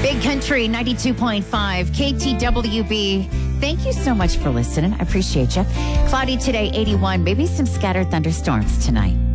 Big Country 92.5 KTWB. Thank you so much for listening. I appreciate you. Cloudy today, 81. Maybe some scattered thunderstorms tonight.